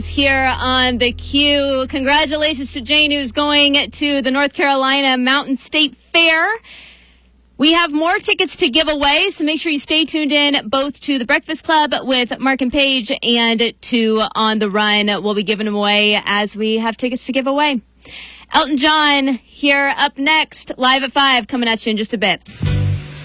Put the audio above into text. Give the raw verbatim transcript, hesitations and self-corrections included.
Here on the Q. Congratulations to Jane, who's going to the North Carolina Mountain State Fair. We have more tickets to give away, so make sure you stay tuned in both to the Breakfast Club with Mark and Paige and to On the Run. We'll be giving them away as we have tickets to give away. Elton John here up next, live at five, coming at you in just a bit.